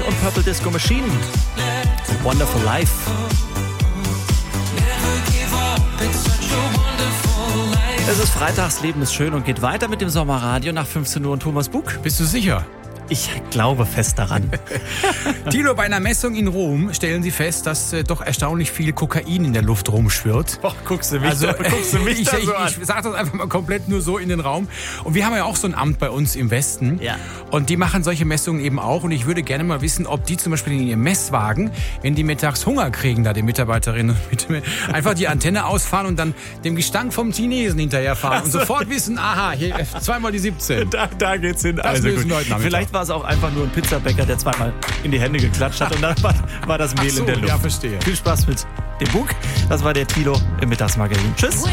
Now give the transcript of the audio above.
und Purple Disco Machine. Wonderful Life. Es ist freitags, Leben ist schön und geht weiter mit dem Sommerradio nach 15 Uhr und Thomas Bug. Bist du sicher? Ich glaube fest daran. Tilo, bei einer Messung in Rom stellen sie fest, dass doch erstaunlich viel Kokain in der Luft rumschwirrt. Boah, guckst du mich Also, da so an? ich sage das einfach mal komplett nur so in den Raum. Und wir haben ja auch so ein Amt bei uns im Westen. Ja. Und die machen solche Messungen eben auch. Und ich würde gerne mal wissen, ob die zum Beispiel in ihrem Messwagen, wenn die mittags Hunger kriegen, da die Mitarbeiterinnen, einfach die Antenne ausfahren und dann dem Gestank vom Chinesen hinterherfahren und sofort wissen, aha, hier zweimal die 17. Da geht's hin. Das Also lösen gut. wir heute Nachmittag. Vielleicht war es auch einfach nur ein Pizzabäcker, der zweimal in die Hände geklatscht hat und dann war das Mehl Ach so, in der Luft. ja, verstehe. Viel Spaß mit dem Bug. Das war der Tilo im Mittagsmagazin. Tschüss.